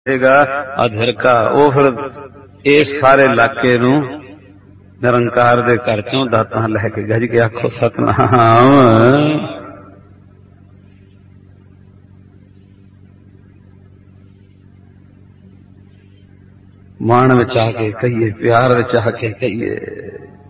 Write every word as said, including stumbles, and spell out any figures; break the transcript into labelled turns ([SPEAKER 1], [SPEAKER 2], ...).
[SPEAKER 1] अधर का वो फिर इस सारे इलाके नू निरंकार दे घर चों दातां लैके गज के आखो सतनाम। मान विच आके कहिए, प्यार विच आके कहिए,